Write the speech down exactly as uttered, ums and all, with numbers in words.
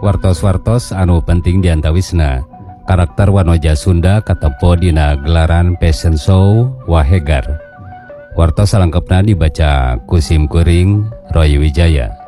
Wartos-wartos anu penting diantawisna karakter wanoja Sunda katempo dina gelaran fashion show Wahegar. Wartos salengkepna dibaca ku Sim Kuring Roy Wijaya.